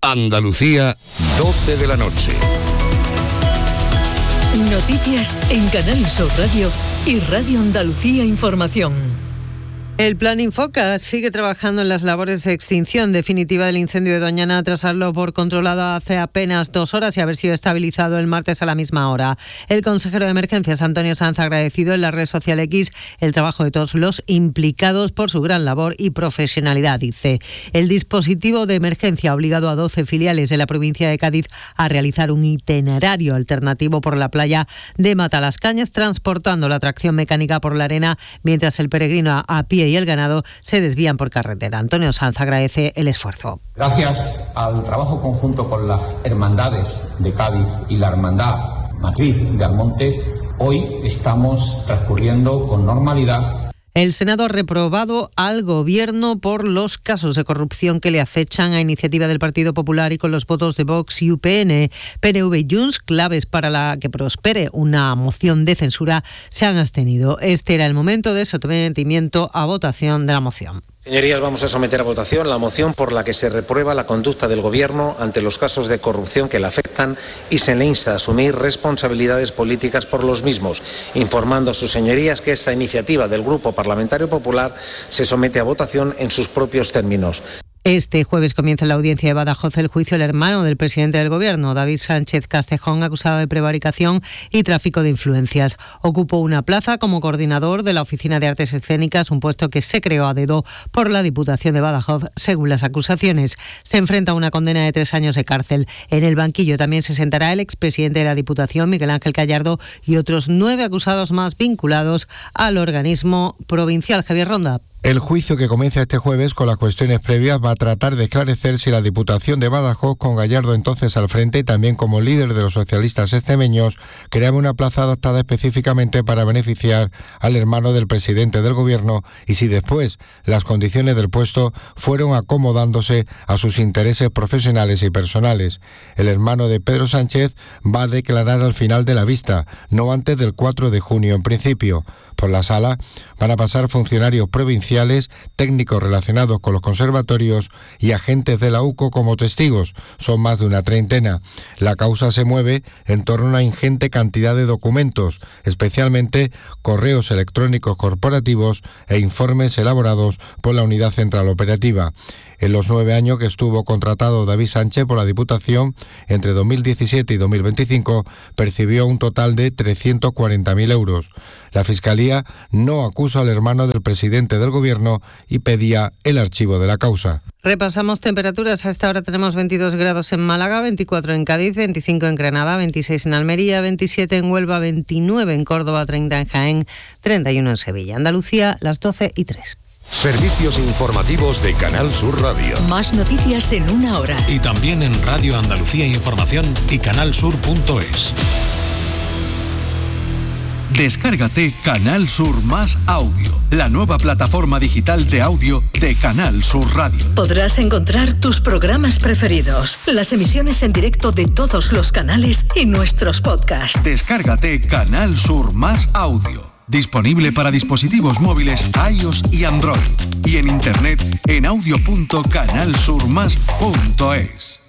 Andalucía, 12 de la noche. Noticias en Canal Sur Radio y Radio Andalucía Información. El Plan Infoca sigue trabajando en las labores de extinción definitiva del incendio de Doñana tras darlo por controlado hace apenas 2 horas y haber sido estabilizado el martes a la misma hora. El consejero de Emergencias, Antonio Sanz, ha agradecido en la red social X el trabajo de todos los implicados por su gran labor y profesionalidad. Dice, el dispositivo de emergencia ha obligado a 12 filiales de la provincia de Cádiz a realizar un itinerario alternativo por la playa de Matalascañas, transportando la tracción mecánica por la arena, mientras el peregrino a pie y el ganado se desvían por carretera. Antonio Sanz agradece el esfuerzo. Gracias al trabajo conjunto con las hermandades de Cádiz y la hermandad matriz de Almonte, hoy estamos transcurriendo con normalidad. El Senado ha reprobado al Gobierno por los casos de corrupción que le acechan a iniciativa del Partido Popular y con los votos de Vox y UPN. PNV y Junts, claves para la que prospere una moción de censura, se han abstenido. Este era el momento de sometimiento a votación de la moción. Señorías, vamos a someter a votación la moción por la que se reprueba la conducta del Gobierno ante los casos de corrupción que le afectan y se le insta a asumir responsabilidades políticas por los mismos, informando a sus señorías que esta iniciativa del Grupo Parlamentario Popular se somete a votación en sus propios términos. Este jueves comienza en la audiencia de Badajoz el juicio del hermano del presidente del Gobierno, David Sánchez Castejón, acusado de prevaricación y tráfico de influencias. Ocupó una plaza como coordinador de la Oficina de Artes Escénicas, un puesto que se creó a dedo por la Diputación de Badajoz, según las acusaciones. Se enfrenta a una condena de 3 años de cárcel. En el banquillo también se sentará el expresidente de la Diputación, Miguel Ángel Gallardo, y otros 9 acusados más vinculados al organismo provincial. Javier Ronda. El juicio, que comienza este jueves con las cuestiones previas, va a tratar de esclarecer si la Diputación de Badajoz, con Gallardo entonces al frente y también como líder de los socialistas extremeños, creaba una plaza adaptada específicamente para beneficiar al hermano del presidente del Gobierno y si después las condiciones del puesto fueron acomodándose a sus intereses profesionales y personales. El hermano de Pedro Sánchez va a declarar al final de la vista, no antes del 4 de junio en principio. Por la sala van a pasar funcionarios provinciales, técnicos relacionados con los conservatorios y agentes de la UCO como testigos. Son más de una treintena. La causa se mueve en torno a una ingente cantidad de documentos, especialmente correos electrónicos corporativos e informes elaborados por la Unidad Central Operativa. En los 9 años que estuvo contratado David Sánchez por la Diputación, entre 2017 y 2025, percibió un total de 340.000 euros. La Fiscalía no acusa al hermano del presidente del Gobierno y pedía el archivo de la causa. Repasamos temperaturas. A esta hora tenemos 22 grados en Málaga, 24 en Cádiz, 25 en Granada, 26 en Almería, 27 en Huelva, 29 en Córdoba, 30 en Jaén, 31 en Sevilla. Andalucía, las 12:03. Servicios informativos de Canal Sur Radio. Más noticias en 1 hora. Y también en Radio Andalucía Información y canalsur.es. Descárgate Canal Sur Más Audio, la nueva plataforma digital de audio de Canal Sur Radio. Podrás encontrar tus programas preferidos, las emisiones en directo de todos los canales y nuestros podcasts. Descárgate Canal Sur Más Audio. Disponible para dispositivos móviles iOS y Android. Y en internet en audio.canalsurmas.es.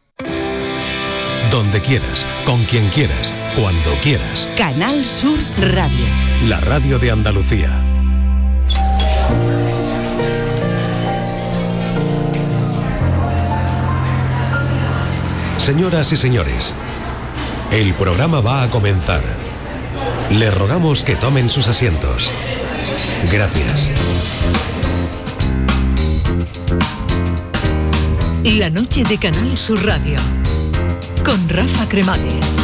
Donde quieras, con quien quieras, cuando quieras. Canal Sur Radio. La radio de Andalucía. Señoras y señores, el programa va a comenzar. Les rogamos que tomen sus asientos. Gracias. La noche de Canal Sur Radio con Rafa Cremades.